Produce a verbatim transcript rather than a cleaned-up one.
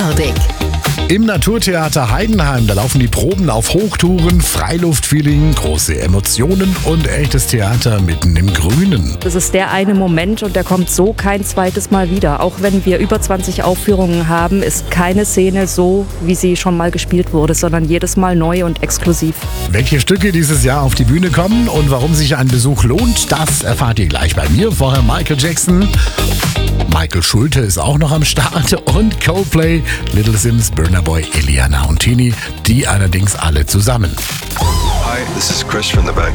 Nordic. Im Naturtheater Heidenheim, da laufen die Proben auf Hochtouren, Freiluftfeeling, große Emotionen und echtes Theater mitten im Grünen. Das ist der eine Moment und der kommt so kein zweites Mal wieder. Auch wenn wir über zwanzig Aufführungen haben, ist keine Szene so, wie sie schon mal gespielt wurde, sondern jedes Mal neu und exklusiv. Welche Stücke dieses Jahr auf die Bühne kommen und warum sich ein Besuch lohnt, das erfahrt ihr gleich bei mir. Vorher Michael Jackson. Michael Schulte ist auch noch am Start und Coldplay, Little Sims, Burna Boy, Eliana und Tini, die allerdings alle zusammen. Hi, this is Chris from the band